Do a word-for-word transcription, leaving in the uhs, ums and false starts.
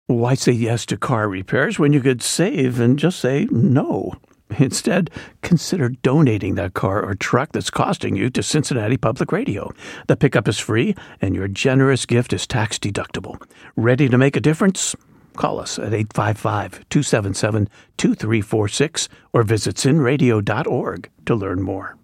Why say yes to car repairs when you could save and just say no? Instead, consider donating that car or truck that's costing you to Cincinnati Public Radio. The pickup is free, and your generous gift is tax-deductible. Ready to make a difference? Call us at eight five five, two seven seven, two three four six or visit sin radio dot org to learn more.